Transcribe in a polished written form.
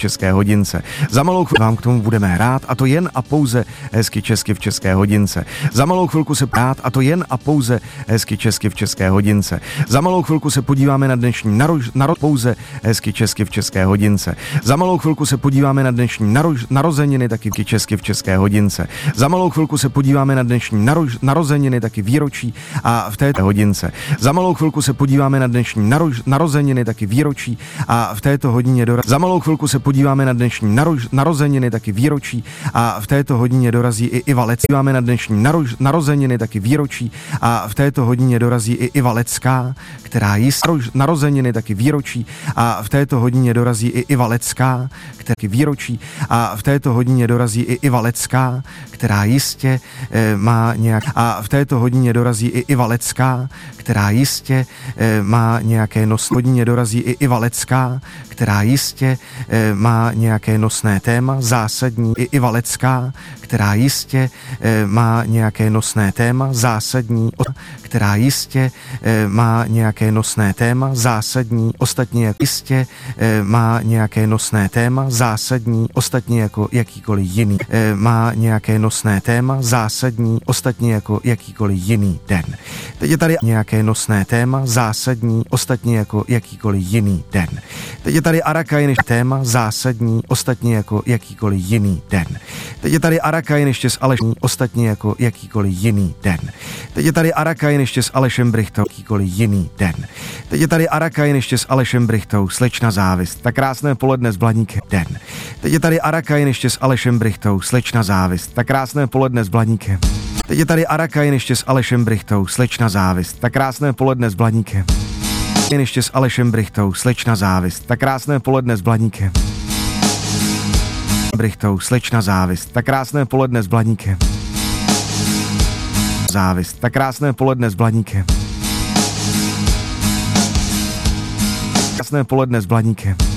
české hodince. Za malou chvilku vám k tomu budeme hrát, a to jen a pouze hezky česky v české hodince. Za malou chvilku se hrát, a to jen a pouze hezky česky v české hodince. Za malou chvilku se podíváme na dnešní pouze hezky česky v české hodince. Za malou chvilku se podíváme na dnešní narozeniny taky česky v české hodince. Za malou chvilku se podíváme na dnešní narozeniny taky výročí a v této hodince. Za malou chvilku se podíváme na dnešní narozeniny taky výročí a v této hodině Za malou chvilku se podíváme na dnešní narozeniny taky výročí a v této hodině dorazí i Iva Lecká. Podíváme na dnešní narozeniny taky výročí a v této hodině dorazí i Iva Lecká, která jistě narozeniny taky výročí a v této hodině dorazí i Iva Lecká, která výročí a v této hodině dorazí i Iva Lecká, která jistě má nějak a v této hodině dorazí i Iva Lecká, která jistě má nějaké hodině dorazí i Iva Lecká, která jistě má nějaké nosné téma, zásadní i Iva Lecká, která jistě má nějaké nosné téma, zásadní, která jistě má nějaké nosné téma, zásadní, ostatně jako jistě má nějaké nosné téma, zásadní, ostatně jako jakýkoliv jiný. Má nějaké nosné téma, zásadní, ostatně jako jakýkoliv jiný den. Teď je tady nějaké nosné téma, zásadní, ostatně jako jakýkoliv jiný den. Teď je tady Arakain téma, zásadní, ostatně jako jakýkoliv jiný den. Teď je tady Arakain ještě s Alešem, ostatně jako jakýkoliv jiný den. Teď je tady Arakain ještě s Alešem Brichtou, jakýkoliv jiný den. Teď je tady Arakain ještě s Alešem Brichtou, slečna závist, tak krásné poledne s Blaníkem, den. Teď je tady Arakain ještě s Alešem Brichtou, slečna závist, tak krásné poledne s Blaníkem. Teď je tady Arakain ještě s Alešem Brichtou, slečna závist, tak krásné poledne s Blaníkem. Ještě s Alešem Brichtou, slečna závist, tak krásné poledne s Blaníkem. Brichtou, slečna závist, tak krásné poledne s Blaníkem. Závist, tak krásné poledne s Blaníkem. Krásné poledne s Blaníkem.